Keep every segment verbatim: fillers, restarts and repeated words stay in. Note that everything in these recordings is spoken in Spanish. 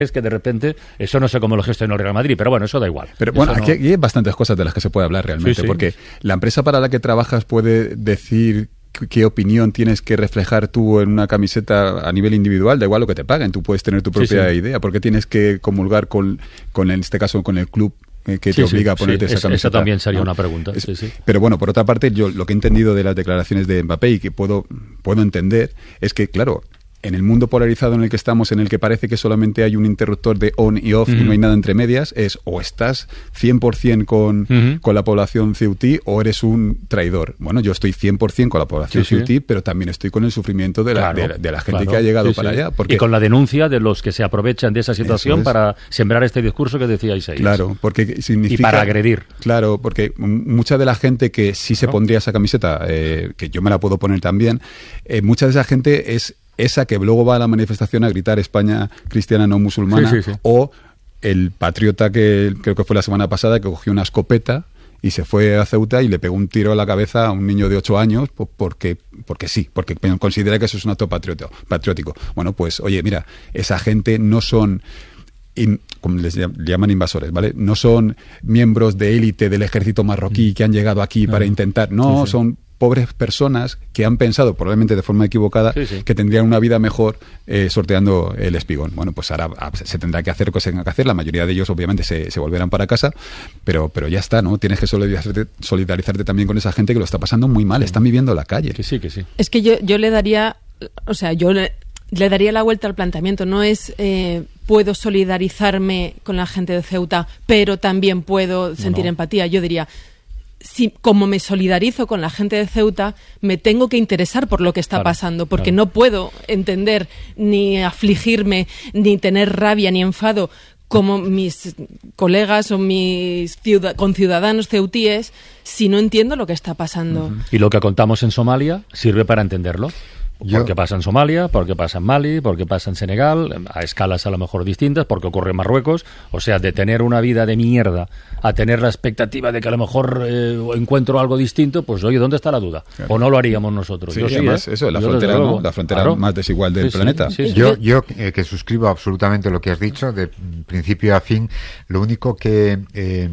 es que de repente eso no sé cómo lo gestionó el Real Madrid, pero bueno, eso da igual. Pero bueno, no... aquí, aquí hay bastantes cosas de las que se puede hablar realmente, sí, sí. porque la empresa para la que trabajas puede decir qué opinión tienes que reflejar tú en una camiseta a nivel individual, da igual lo que te paguen, tú puedes tener tu propia sí, sí. idea, ¿por qué tienes que comulgar con, con, en este caso, con el club que te sí, obliga sí, a ponerte sí, esa camiseta? Esa también sería ¿no? una pregunta. Es, sí, sí. Pero bueno, por otra parte, yo lo que he entendido de las declaraciones de Mbappé y que puedo, puedo entender es que, claro, en el mundo polarizado en el que estamos, en el que parece que solamente hay un interruptor de on y off uh-huh. y no hay nada entre medias, es o estás cien por ciento con, uh-huh. con la población ceutí o eres un traidor. Bueno, yo estoy cien por ciento con la población sí, ceutí, sí. pero también estoy con el sufrimiento de la, claro, de, de la gente claro. que ha llegado sí, para sí. allá. Porque, y con la denuncia de los que se aprovechan de esa situación es. para sembrar este discurso que decíais ahí. Claro, porque significa... Y para agredir. Claro, porque mucha de la gente que sí se ¿no? pondría esa camiseta, eh, que yo me la puedo poner también, eh, mucha de esa gente es... esa que luego va a la manifestación a gritar España cristiana no musulmana, sí, sí, sí. o el patriota que creo que fue la semana pasada que cogió una escopeta y se fue a Ceuta y le pegó un tiro a la cabeza a un niño de ocho años porque, porque sí, porque considera que eso es un acto patriótico. Bueno, pues oye, mira, esa gente no son... In, como les llaman invasores, ¿vale? No son miembros de élite del ejército marroquí que han llegado aquí para intentar... No, sí, sí. son... pobres personas que han pensado, probablemente de forma equivocada, sí, sí. que tendrían una vida mejor eh, sorteando el espigón. Bueno, pues ahora se tendrá que hacer lo que se tenga que hacer. La mayoría de ellos, obviamente, se, se volverán para casa, pero, pero ya está, ¿no? Tienes que solidarizarte, solidarizarte también con esa gente que lo está pasando muy mal. Están viviendo la calle. Que sí, que sí. Es que yo, yo le daría... O sea, yo le, le daría la vuelta al planteamiento. No es... Eh, puedo solidarizarme con la gente de Ceuta, pero también puedo sentir no, no. empatía. Yo diría... Si, como me solidarizo con la gente de Ceuta, me tengo que interesar por lo que está claro, pasando, porque claro. no puedo entender ni afligirme, ni tener rabia, ni enfado como mis colegas o mis ciudad- conciudadanos ceutíes si no entiendo lo que está pasando. Uh-huh. Y lo que contamos en Somalia sirve para entenderlo. Yo... Porque pasa en Somalia, porque pasa en Mali, porque pasa en Senegal, a escalas a lo mejor distintas, porque ocurre en Marruecos. O sea, de tener una vida de mierda a tener la expectativa de que a lo mejor eh, encuentro algo distinto, pues oye, ¿dónde está la duda? Claro. ¿O no lo haríamos nosotros? Sí, yo sí, además, ¿eh? eso, la yo frontera, ¿no? La frontera claro. más desigual del sí, planeta. Sí, sí, sí. Yo, yo eh, que suscribo absolutamente lo que has dicho, de principio a fin, lo único que... Eh,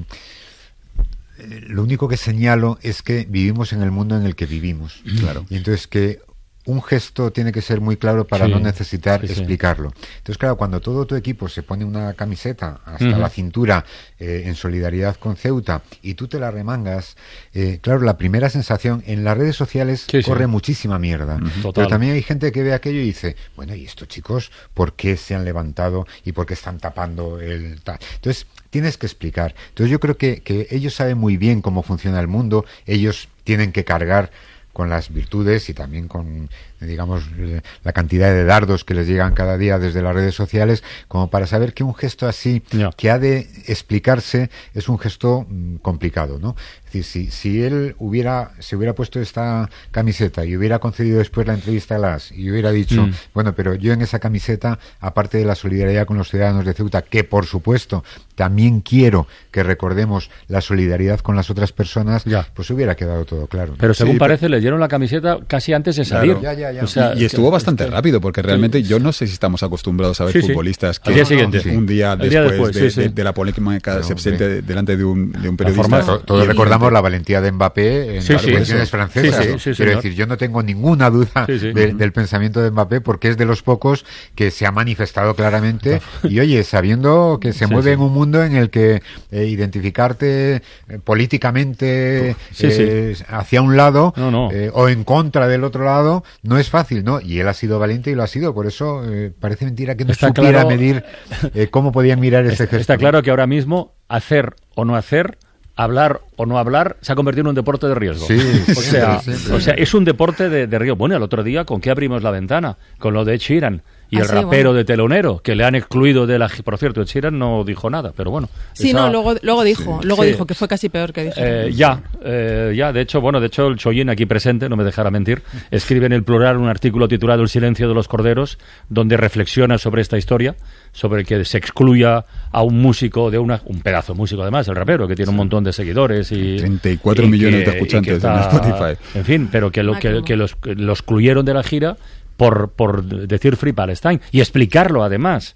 lo único que señalo es que vivimos en el mundo en el que vivimos. Claro. Y entonces que un gesto tiene que ser muy claro para sí, no necesitar sí, explicarlo. Sí. Entonces, claro, cuando todo tu equipo se pone una camiseta hasta uh-huh. la cintura eh, en solidaridad con Ceuta y tú te la remangas, eh, claro, la primera sensación en las redes sociales sí, corre sí. muchísima mierda. Uh-huh. Pero también hay gente que ve aquello y dice, bueno, ¿y estos chicos por qué se han levantado y por qué están tapando el tal? Entonces, tienes que explicar. Entonces, yo creo que, que ellos saben muy bien cómo funciona el mundo, ellos tienen que cargar con las virtudes y también con, digamos, la cantidad de dardos que les llegan cada día desde las redes sociales, como para saber que un gesto así, yeah. que ha de explicarse, es un gesto mmm, complicado, ¿no? Es decir, si, si él hubiera, se hubiera puesto esta camiseta y hubiera concedido después la entrevista a las y hubiera dicho, mm. bueno, pero yo en esa camiseta, aparte de la solidaridad con los ciudadanos de Ceuta, que por supuesto también quiero que recordemos la solidaridad con las otras personas, yeah. pues hubiera quedado todo claro, ¿no? Pero según sí, parece, pero... le dieron la camiseta casi antes de salir. Claro. Ya, ya, ya. O sea, y, y estuvo bastante que, rápido, porque realmente sí. yo no sé si estamos acostumbrados a ver sí, futbolistas sí. que al día siguiente, un día después, día después de, sí, sí. de, de la polémica no, se presente delante de un, de un periodista. Todos todo recordamos la valentía de Mbappé en sí, las elecciones sí, francesas. Sí, sí, sí, Quiero decir, yo no tengo ninguna duda sí, sí. De, del pensamiento de Mbappé, porque es de los pocos que se ha manifestado claramente. Y oye, sabiendo que se sí, mueve sí. en un mundo en el que eh, identificarte eh, políticamente sí, eh, sí. hacia un lado no, no. Eh, o en contra del otro lado no es fácil, ¿no? Y él ha sido valiente y lo ha sido. Por eso eh, parece mentira que no está supiera claro, medir eh, cómo podían mirar ese gesto. Está claro que ahora mismo hacer o no hacer, hablar o no hablar, se ha convertido en un deporte de riesgo. Sí, o, sea, siempre, siempre. o sea, es un deporte de, de riesgo. Bueno, el otro día, ¿con qué abrimos la ventana? Con lo de Ed Sheeran y ah, el sí, rapero bueno. de Telonero, que le han excluido de la... Por cierto, Ed Sheeran no dijo nada, pero bueno. Sí, esa... no, luego, luego dijo, sí, luego sí. dijo que fue casi peor que dijo. Eh, ya, eh, ya, de hecho, bueno, de hecho, el Chollín aquí presente, no me dejará mentir, escribe en el Plural un artículo titulado El silencio de los corderos, donde reflexiona sobre esta historia, sobre que se excluya a un músico de una... un pedazo de músico además, el rapero, que tiene sí. un montón de seguidores y... treinta y cuatro y millones que, de escuchantes está, en Spotify. En fin, pero que, lo, ah, que, que los, los excluyeron de la gira por, por decir Free Palestine y explicarlo además.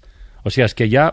O sea, es que ya